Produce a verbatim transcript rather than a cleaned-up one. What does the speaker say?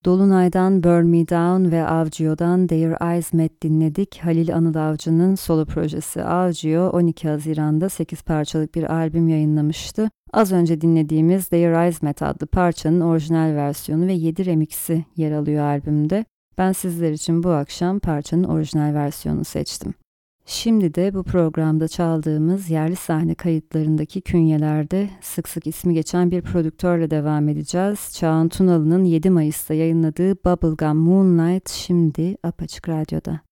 Dolunay'dan Burn Me Down ve Avcıo'dan Their Eyes Met dinledik. Halil Anıl Avcı'nın solo projesi Avcıo on iki Haziran'da sekiz parçalık bir albüm yayınlamıştı. Az önce dinlediğimiz Their Eyes Met adlı parçanın orijinal versiyonu ve yedi remixi yer alıyor albümde. Ben sizler için bu akşam parçanın orijinal versiyonunu seçtim. Şimdi de bu programda çaldığımız yerli sahne kayıtlarındaki künyelerde sık sık ismi geçen bir prodüktörle devam edeceğiz. Çağan Tunalı'nın yedi Mayıs'ta yayınladığı Bubblegum Moonlight şimdi Apaçık Radyo'da.